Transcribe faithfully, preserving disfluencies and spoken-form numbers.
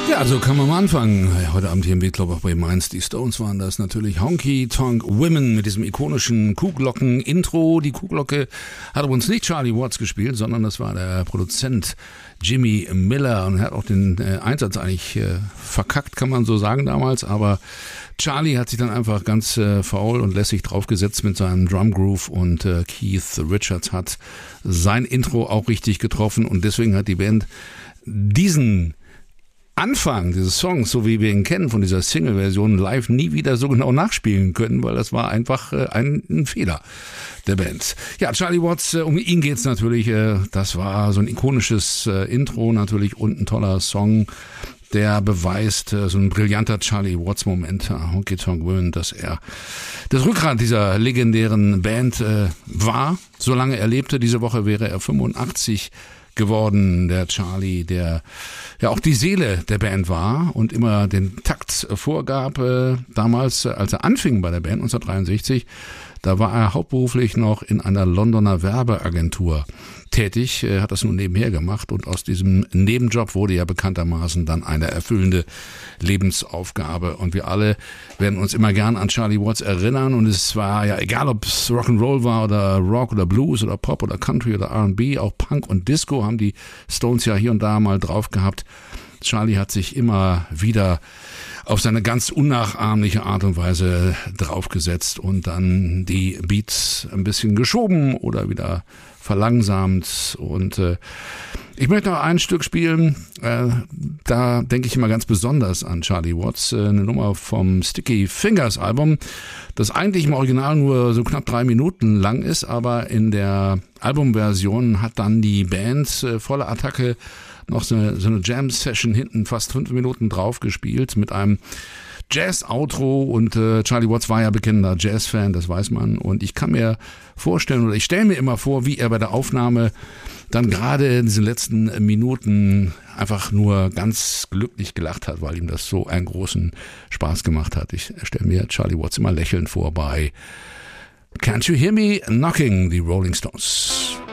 Ja, so kann man mal anfangen. Heute Abend hier im Beat Club auch bei Mainz. Die Stones waren das natürlich. Honky Tonk Women mit diesem ikonischen Kuhglocken-Intro. Die Kuhglocke hat übrigens nicht Charlie Watts gespielt, sondern das war der Produzent Jimmy Miller. Und er hat auch den äh, Einsatz eigentlich äh, verkackt, kann man so sagen damals. Aber Charlie hat sich dann einfach ganz äh, faul und lässig draufgesetzt mit seinem Drumgroove. Und äh, Keith Richards hat sein Intro auch richtig getroffen. Und deswegen hat die Band diesen Anfang dieses Songs, so wie wir ihn kennen von dieser Single-Version, live nie wieder so genau nachspielen können, weil das war einfach äh, ein, ein Fehler der Band. Ja, Charlie Watts, äh, um ihn geht's natürlich. Äh, das war so ein ikonisches äh, Intro natürlich und ein toller Song, der beweist, äh, so ein brillanter Charlie Watts-Moment, äh, Honky Tonk Women, dass er das Rückgrat dieser legendären Band äh, war, solange er lebte. Diese Woche wäre er fünfundachtzig geworden, der Charlie, der ja auch die Seele der Band war und immer den Takt vorgab. Äh, damals, als er anfing bei der Band neunzehnhundertdreiundsechzig, da war er hauptberuflich noch in einer Londoner Werbeagentur tätig, äh, hat das nur nebenher gemacht und aus diesem Nebenjob wurde ja bekanntermaßen dann eine erfüllende Lebensaufgabe und wir alle werden uns immer gern an Charlie Watts erinnern und es war ja egal, ob es Rock'n'Roll war oder Rock oder Blues oder Pop oder Country oder R and B, auch Punk und Disco haben die Stones ja hier und da mal drauf gehabt. Charlie hat sich immer wieder auf seine ganz unnachahmliche Art und Weise draufgesetzt und dann die Beats ein bisschen geschoben oder wieder verlangsamt. Und äh, ich möchte noch ein Stück spielen, äh, da denke ich immer ganz besonders an Charlie Watts, äh, eine Nummer vom Sticky Fingers Album, das eigentlich im Original nur so knapp drei Minuten lang ist, aber in der Albumversion hat dann die Band äh, volle Attacke noch so eine, so eine Jam-Session hinten fast fünf Minuten drauf gespielt mit einem Jazz-Outro und äh, Charlie Watts war ja bekennender Jazz-Fan, das weiß man und ich kann mir vorstellen oder ich stelle mir immer vor, wie er bei der Aufnahme dann gerade in diesen letzten Minuten einfach nur ganz glücklich gelacht hat, weil ihm das so einen großen Spaß gemacht hat. Ich stelle mir Charlie Watts immer lächelnd vor bei Can't You Hear Me Knocking, die Rolling Stones.